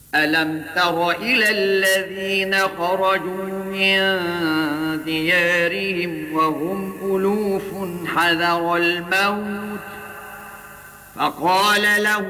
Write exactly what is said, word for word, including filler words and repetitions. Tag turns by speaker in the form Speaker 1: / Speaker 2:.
Speaker 1: ألم تر إلى الذين خرجوا من ديارهم وهم ألوف حذر الموت فقال لهم